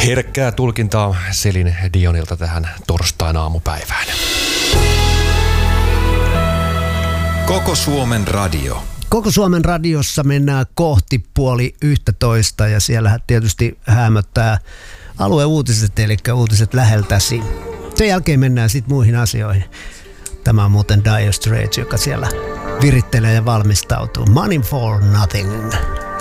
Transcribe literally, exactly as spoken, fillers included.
Herkkää tulkintaa Celine Dionilta tähän torstaina aamupäivään. Koko Suomen radio. Koko Suomen radiossa mennään kohti puoli yhtätoista ja siellä tietysti häämöttää alueuutiset, eli uutiset läheltäsi. Sen jälkeen mennään sitten muihin asioihin. Tämä on muuten Dire Straits, joka siellä virittelee ja valmistautuu. Money for Nothing.